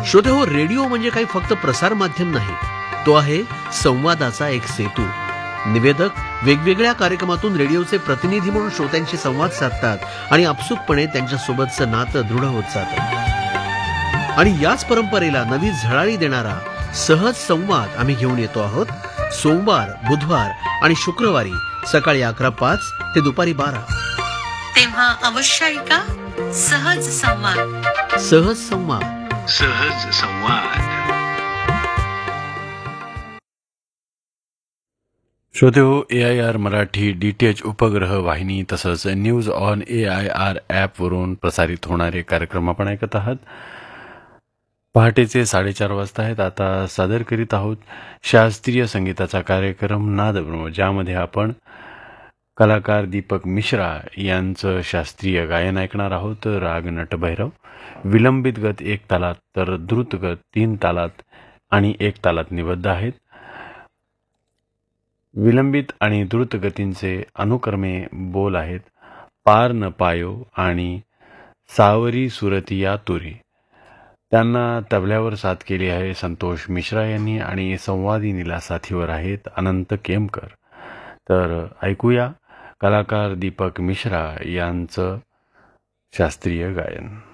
श्रोतेहो, radio म्हणजे काही फक्त प्रसार माध्यम नाही, तो आहे संवादाचा एक सेतू. निवेदक वेगवेगळ्या कार्यक्रमातून रेडिओचे प्रतिनिधी म्हणून श्रोत्यांशी संवाद साधतात आणि आपसुकपणे त्यांच्यासोबतचं नातं दृढ होत जातं. आणि याच परंपरेला नवी झळाळी देणारा सहज संवाद आम्ही घेऊन येतो आहोत. सोमवार, बुधवार आणि शुक्रवारी सकाळी 11:05 ते दुपारी 12. तेव्हा अवश्य ऐका सहज संवाद. सहज संवाद. सहज संवाद. श्रोतेहो, AIR मराठी DTH उपग्रह वाहिनी तसंच न्यूज ऑन AIR ॲपवरून प्रसारित होणारे कार्यक्रम आपण ऐकत आहात. पहाटेचे 4:30 वाजता आहेत. आता सादर करीत आहोत शास्त्रीय संगीताचा कार्यक्रम नादब्रह्म, ज्यामध्ये आपण कलाकार दीपक मिश्रा यांचं शास्त्रीय गायन ऐकणार आहोत. राग नटभैरव, विलंबित गत 1 तालात तर द्रुत गत 3 तालात आणि 1 तालात निबद्ध आहेत. विलंबित आणि द्रुत गतींचे अनुक्रमे बोल आहेत पार न पायो आणि सावरी सुरतिया तुरी. त्यांना तबल्यावर साथ केली आहे संतोष मिश्रा यांनी आणि संवादिनीला साथीवर आहेत अनंत केमकर. तर ऐकूया कलाकार दीपक मिश्रा यांचं शास्त्रीय गायन.